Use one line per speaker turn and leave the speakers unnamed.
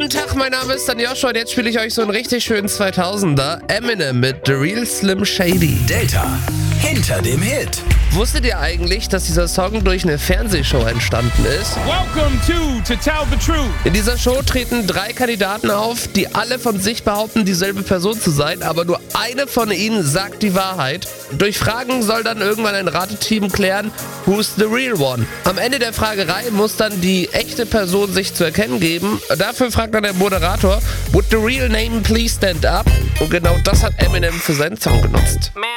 Guten Tag, mein Name ist Dan Joshua und jetzt spiele ich euch so einen richtig schönen 2000er. Eminem mit The Real Slim Shady.
Data hinter dem Hit.
Wusstet ihr eigentlich, dass dieser Song durch eine Fernsehshow entstanden ist?
Welcome to Tell the Truth.
In dieser Show treten 3 Kandidaten auf, die alle von sich behaupten, dieselbe Person zu sein, aber nur eine von ihnen sagt die Wahrheit. Durch Fragen soll dann irgendwann ein Rateteam klären, who's the real one. Am Ende der Fragerei muss dann die echte Person sich zu erkennen geben. Dafür fragt dann der Moderator, would the real name please stand up? Und genau das hat Eminem für seinen Song genutzt.